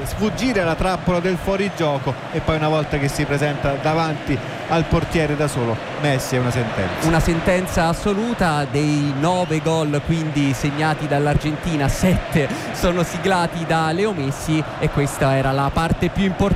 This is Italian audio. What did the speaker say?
sfuggire alla trappola del fuorigioco, e poi una volta che si presenta davanti al portiere da solo, Messi è una sentenza assoluta. Dei 9 gol quindi segnati dall'Argentina, 7 sono siglati da Leo Messi, e questa era la parte più importante